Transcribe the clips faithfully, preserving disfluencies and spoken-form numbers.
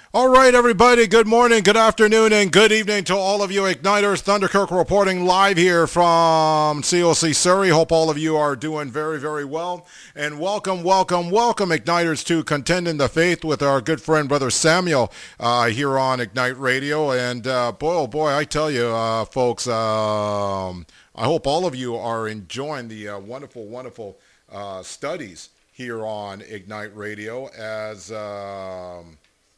All right, everybody, good morning, good afternoon, and good evening to all of you Igniters. Thunderkirk reporting live here from C O C Surrey. Hope all of you are doing very, very well. And welcome, welcome, welcome, Igniters, to Contend in the Faith with our good friend, Brother Samuel, uh, here on Ignite Radio. And uh, boy, oh boy, I tell you, uh, folks, um, I hope all of you are enjoying the uh, wonderful, wonderful uh, studies here on Ignite Radio as... Um,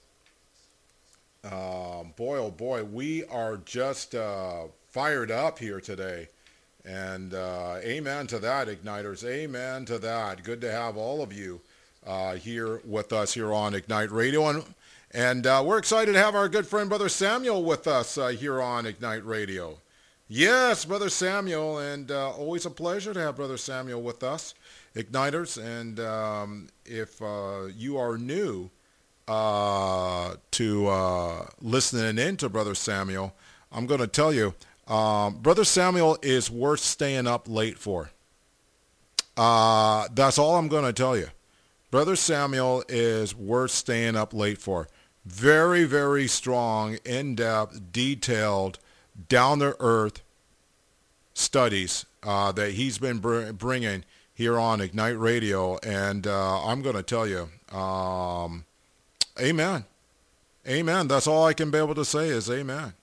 Um, boy, oh boy, we are just uh, fired up here today. And uh, amen to that, Igniters. Amen to that. Good to have all of you uh, here with us here on Ignite Radio. And, and uh, we're excited to have our good friend, Brother Samuel, with us uh, here on Ignite Radio. Yes, Brother Samuel, and uh, always a pleasure to have Brother Samuel with us, Igniters. And um, if uh, you are new, Uh, to uh, listening in to Brother Samuel, I'm going to tell you, um, Brother Samuel is worth staying up late for. Uh, that's all I'm going to tell you. Brother Samuel is worth staying up late for. Very, very strong, in-depth, detailed, down-to-earth studies uh, that he's been br- bringing here on Ignite Radio. And uh, I'm going to tell you, um, amen. Amen. That's all I can be able to say is amen.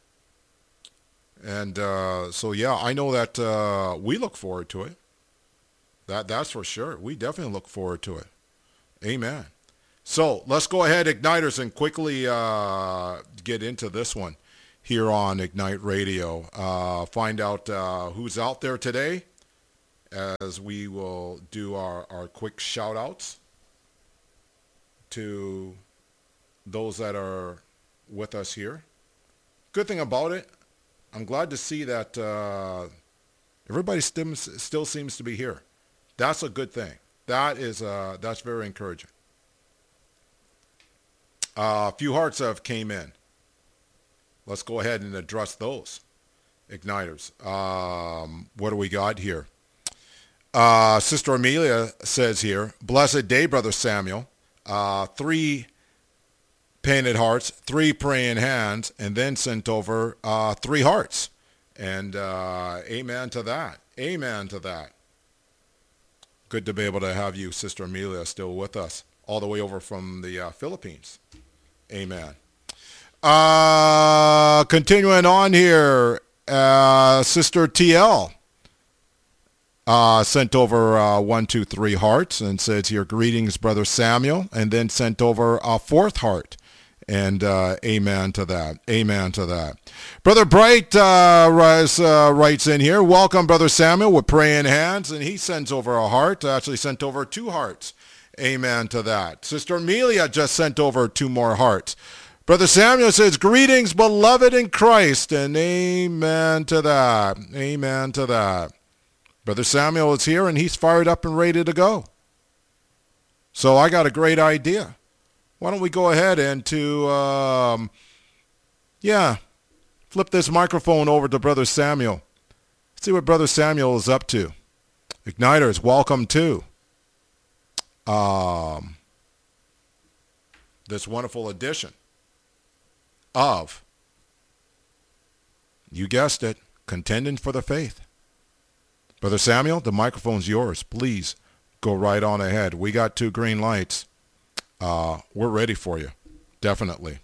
And uh, so, yeah, I know that uh, we look forward to it. That That's for sure. We definitely look forward to it. Amen. So let's go ahead, Igniters, and quickly uh, get into this one here on Ignite Radio. Uh, find out uh, who's out there today as we will do our, our quick shout-outs to those that are with us here. Good thing about it, I'm glad to see that uh, everybody still, still seems to be here. That's a good thing. That is uh, that's very encouraging. Uh, a few hearts have came in. Let's go ahead and address those, Igniters. Um, what do we got here? Uh, Sister Amelia says here, blessed day, Brother Samuel. Uh, three painted hearts, three praying hands, and then sent over uh, three hearts. And uh, amen to that. Amen to that. Good to be able to have you, Sister Amelia, still with us, all the way over from the uh, Philippines. Amen. Uh, continuing on here, uh, Sister T L. Uh, sent over uh, one, two, three hearts and says here, greetings, Brother Samuel, and then sent over a fourth heart. And uh, amen to that. Amen to that. Brother Bright uh, writes, uh, writes in here, welcome, Brother Samuel, with praying hands, and he sends over a heart, actually sent over two hearts. Amen to that. Sister Amelia just sent over two more hearts. Brother Samuel says, greetings, beloved in Christ, and amen to that. Amen to that. Brother Samuel is here, and he's fired up and ready to go. So I got a great idea. Why don't we go ahead and to, um, yeah, flip this microphone over to Brother Samuel. See what Brother Samuel is up to. Igniters, welcome to um, this wonderful edition of, you guessed it, Contending for the Faith. Brother Samuel, the microphone's yours. Please go right on ahead. We got two green lights. Uh, we're ready for you. Definitely.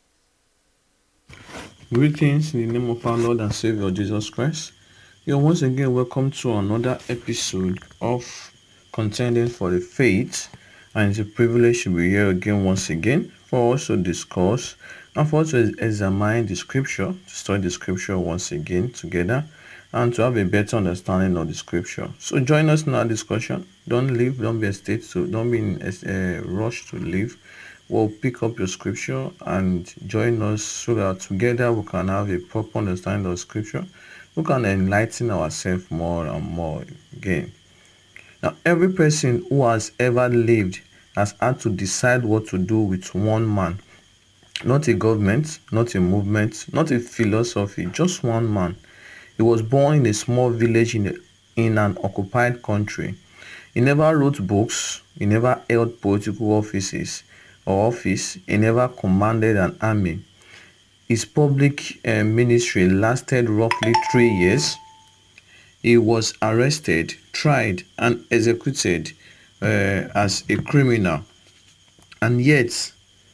Greetings in the name of our Lord and Savior Jesus Christ. You're once again welcome to another episode of Contending for the Faith. And it's a privilege to be here again once again for us to discuss and for us to examine the scripture, to study the scripture once again together, and to have a better understanding of the scripture. So join us in our discussion. Don't leave, don't be a state, so don't be in a, a rush to leave. We'll pick up your scripture and join us so that together we can have a proper understanding of scripture. We can enlighten ourselves more and more again. Now, every person who has ever lived has had to decide what to do with one man. Not a government, not a movement, not a philosophy, just one man. He was born in a small village in, a, in an occupied country. He never wrote books. He never held political offices or office. He never commanded an army. His public uh, ministry lasted roughly three years. He was arrested, tried, and executed uh, as a criminal. And yet,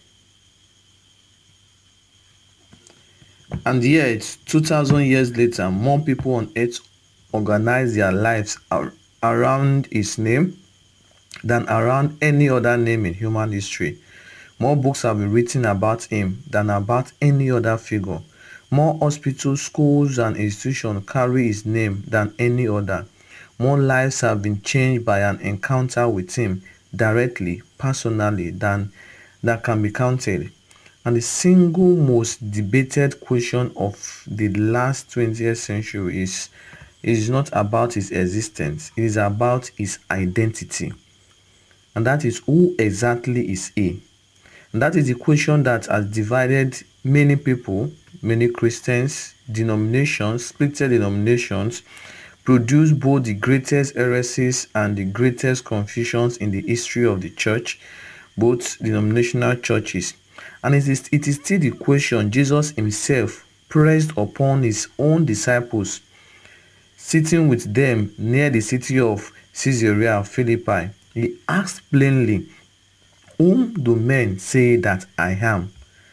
and yet, two thousand years later, more people on earth organize their lives ar- around his name than around any other name in human history. More books have been written about him than about any other figure. More hospitals, schools, and institutions carry his name than any other. More lives have been changed by an encounter with him directly, personally, than that can be counted. And the single most debated question of the last twentieth century is, is not about his existence, it is about his identity. And that is, who exactly is he? And that is the question that has divided many people, many Christians, denominations, splitted denominations, produced both the greatest heresies and the greatest confusions in the history of the church, both denominational churches. And it is, it is still the question Jesus himself pressed upon his own disciples, sitting with them near the city of Caesarea Philippi. He asked plainly, "Whom do men say that I am?"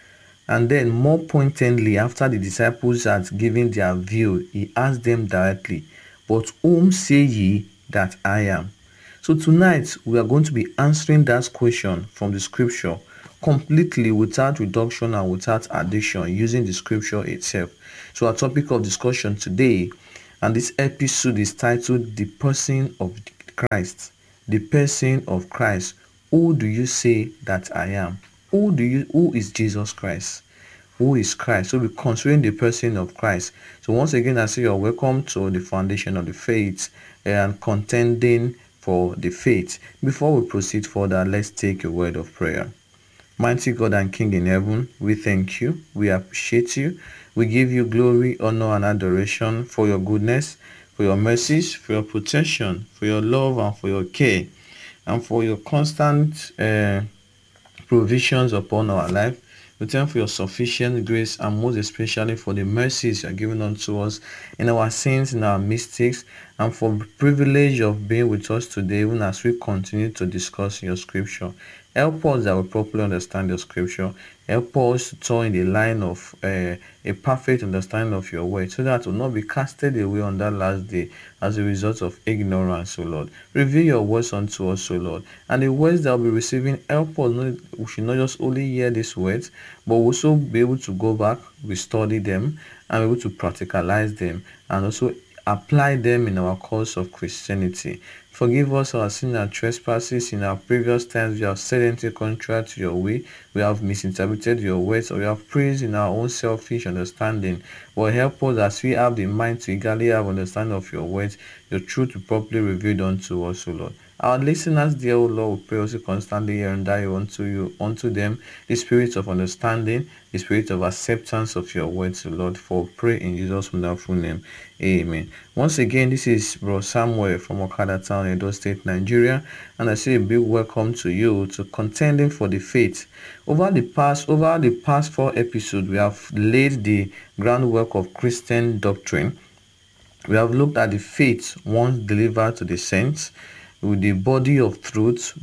And then more pointedly, after the disciples had given their view, he asked them directly, "But whom say ye that I am?" So tonight, we are going to be answering that question from the scripture completely, without reduction and without addition, using the scripture itself. So our topic of discussion today, and this episode, is titled "The Person of Christ." The person of Christ. Who do you say that I am? Who do you who is Jesus Christ? Who is Christ? So we're considering the person of Christ. So once again, I say you're welcome to the foundation of the faith and contending for the faith. Before we proceed further, let's take a word of prayer. Mighty God and King in heaven, we thank you. We appreciate you. We give you glory, honor, and adoration for your goodness, for your mercies, for your protection, for your love, and for your care, and for your constant uh, provisions upon our life. We thank you for your sufficient grace, and most especially for the mercies you are giving unto us in our sins, in our mistakes, and for the privilege of being with us today, even as we continue to discuss your scripture. Help us that we properly understand your scripture. Help us to turn in the line of uh, a perfect understanding of your word, so that we will not be casted away on that last day as a result of ignorance, O Lord. Reveal your words unto us, O Lord. And the words that we'll be receiving, help us. Not, we should not just only hear these words, but we'll also be able to go back, we study them, and be able to practicalize them, and also apply them in our course of Christianity. Forgive us our sin and trespasses. In our previous times, we have said anything contrary to your way. We have misinterpreted your words, or we have praised in our own selfish understanding. But help us as we have the mind to eagerly have understanding of your words, your truth to properly revealed unto us, O Lord. Our listeners, dear O Lord, we pray also constantly here and there unto you, unto them, the spirit of understanding, the spirit of acceptance of your words, O Lord. For we pray in Jesus' wonderful name. Amen. Once again, this is Bro Samuel from Okada Town, Edo State, Nigeria, and I say a big welcome to you to Contending for the Faith. Over the past, over the past four episodes, we have laid the groundwork of Christian doctrine. We have looked at the faith once delivered to the saints, with the body of truth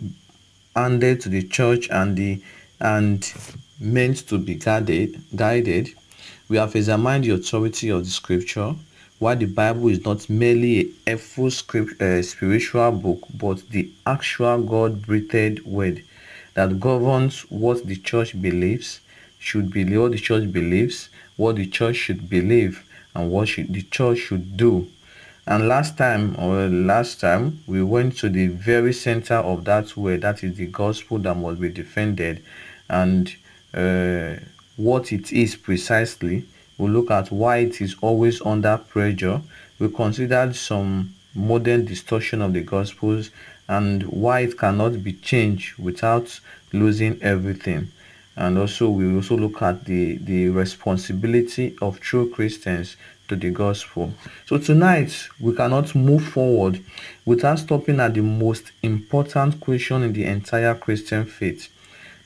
handed to the church and the and meant to be guided. Guided. We have examined the authority of the scripture, why the Bible is not merely a helpful script, uh, spiritual book, but the actual God-breathed word that governs what the church believes, should believe, what the church believes, what the church should believe, and what should, the church should do. And last time, or last time, we went to the very center of that word, that is the gospel that must be defended, and uh, what it is precisely. We look at why it is always under pressure. We considered some modern distortion of the gospels and why it cannot be changed without losing everything. And also, we also look at the, the responsibility of true Christians to the gospel. So tonight, we cannot move forward without stopping at the most important question in the entire Christian faith.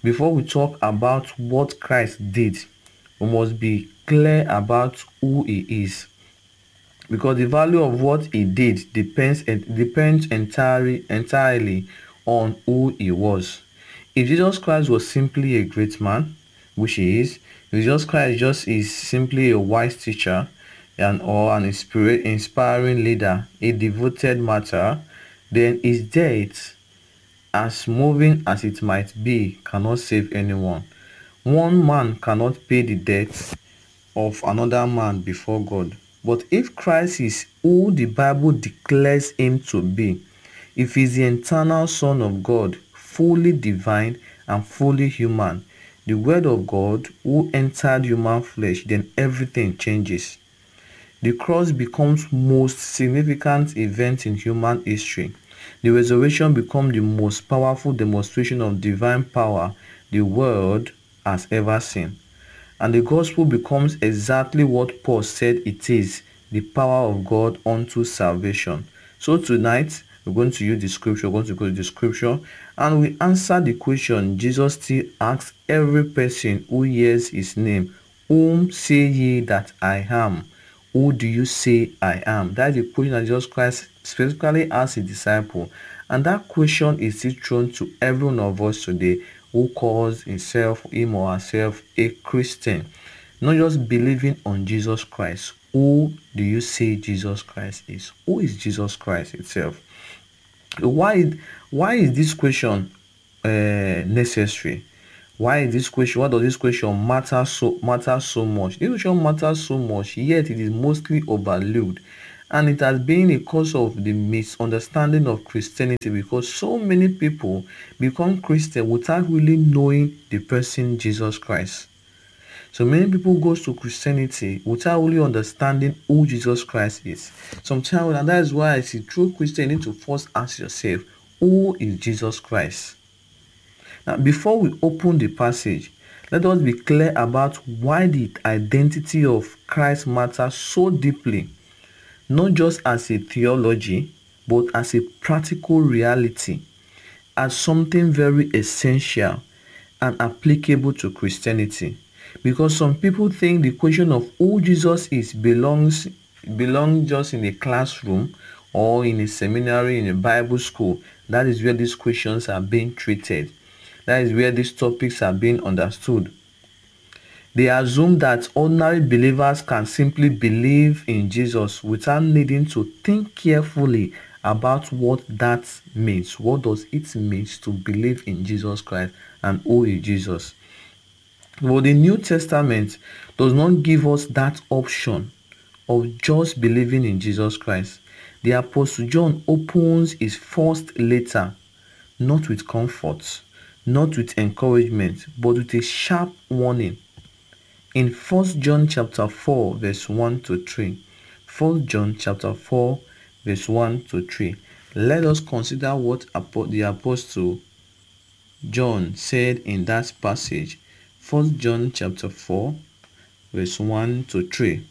Before we talk about what Christ did, we must be clear about who he is. Because the value of what he did depends depends entirely entirely on who he was. If Jesus Christ was simply a great man, which he is, if Jesus Christ just is simply a wise teacher and or an inspira- inspiring leader, a devoted martyr, then his death, as moving as it might be, cannot save anyone. One man cannot pay the debt of another man before God. But if Christ is who the Bible declares him to be, if he is the eternal Son of God, fully divine and fully human, the Word of God who entered human flesh, then everything changes. The cross becomes most significant event in human history. The resurrection becomes the most powerful demonstration of divine power the world has ever seen. And the gospel becomes exactly what Paul said it is, the power of God unto salvation. So tonight, we're going to use the scripture, we're going to go to the scripture, and we answer the question Jesus still asks every person who hears his name, whom say ye that I am? Who do you say I am? That is the question that Jesus Christ specifically asked his disciple. And that question is still thrown to every one of us today who calls himself, him or herself, a Christian. Not just believing on Jesus Christ. Who do you say Jesus Christ is? Who is Jesus Christ itself? Why, why is this question uh, necessary? Why is this question? Why does this question matter so matter so much? This question matters so much, yet it is mostly overlooked, and it has been a cause of the misunderstanding of Christianity because so many people become Christian without really knowing the person Jesus Christ. So many people go to Christianity without really understanding who Jesus Christ is. Sometimes, and that is why I see true Christian need to first ask yourself, who is Jesus Christ? Now, before we open the passage, let us be clear about why the identity of Christ matters so deeply, not just as a theology, but as a practical reality, as something very essential and applicable to Christianity. Because some people think the question of who Jesus is belongs belongs just in a classroom or in a seminary, in a Bible school. That is where these questions are being treated. That is where these topics are being understood. They assume that ordinary believers can simply believe in Jesus without needing to think carefully about what that means. What does it mean to believe in Jesus Christ and who is Jesus? But the New Testament does not give us that option of just believing in Jesus Christ. The Apostle John opens his first letter not with comfort, not with encouragement, but with a sharp warning. In First John chapter four, verse one to three. First John chapter four, verse one to three. Let us consider what the Apostle John said in that passage. First John chapter four, verse one to three.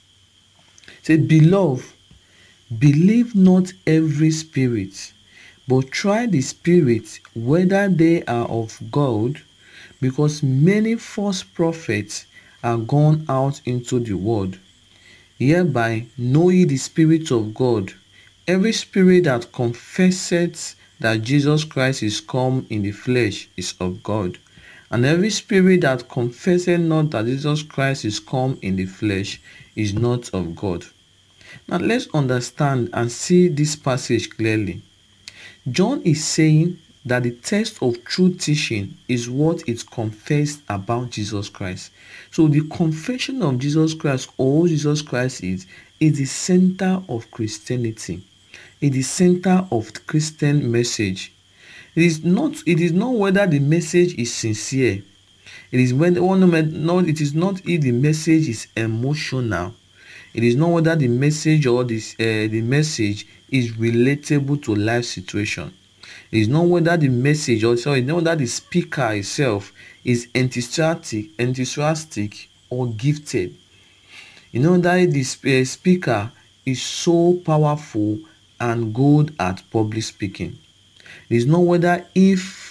It says, Beloved, believe not every spirit, but try the spirits whether they are of God, because many false prophets are gone out into the world. Hereby know ye the Spirit of God. Every spirit that confesseth that Jesus Christ is come in the flesh is of God. And every spirit that confesseth not that Jesus Christ is come in the flesh is not of God. Now let's understand and see this passage clearly. John is saying that the test of true teaching is what is confessed about Jesus Christ. So the confession of Jesus Christ, or who Jesus Christ is, is the center of Christianity. It is the center of the Christian message. It is not, it is not whether the message is sincere. It is when no, it is not if the message is emotional. It is not whether the message or this uh, the message is relatable to life situation. It is not whether the message or sorry, not whether the speaker itself is enthusiastic, enthusiastic or gifted. You know that the uh, speaker is so powerful and good at public speaking. It is not whether if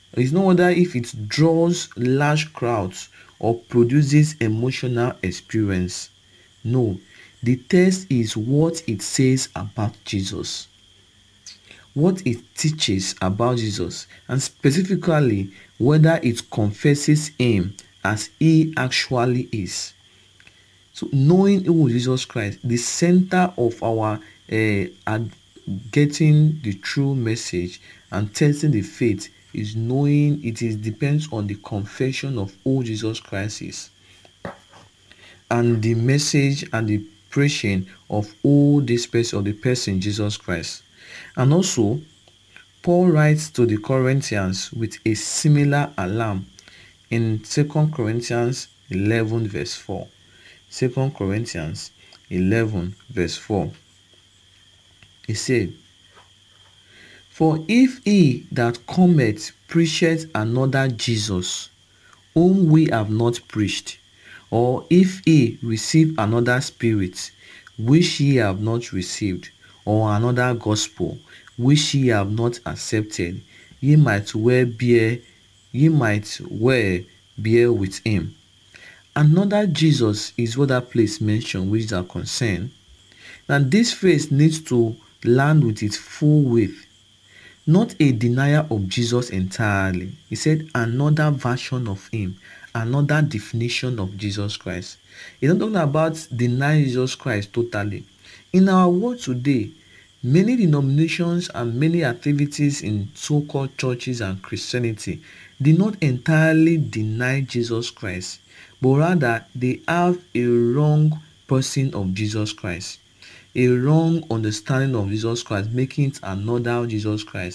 It's not whether if it draws large crowds or produces emotional experience. No, the test is what it says about Jesus, what it teaches about Jesus, and specifically whether it confesses him as he actually is. So knowing who is Jesus Christ, the center of our uh, ad- getting the true message and testing the faith is knowing it is depends on the confession of who Jesus Christ is, and the message and the preaching of who this person or the person Jesus Christ. And also, Paul writes to the Corinthians with a similar alarm in Second Corinthians eleven verse four. Second Corinthians eleven verse four. He said, "For if he that cometh preacheth another Jesus, whom we have not preached, or if he receive another spirit, which ye have not received, or another gospel, which ye have not accepted, ye might well bear, ye might well bear with him." Another Jesus is what that place mentioned, which are concerned. Now, this phrase needs to land with its full weight, not a denial of Jesus entirely. He said another version of him, another definition of Jesus Christ. He's not talking about denying Jesus Christ totally. In our world today, many denominations and many activities in so-called churches and Christianity do not entirely deny Jesus Christ, but rather they have a wrong person of Jesus Christ, a wrong understanding of Jesus Christ, making it another Jesus Christ.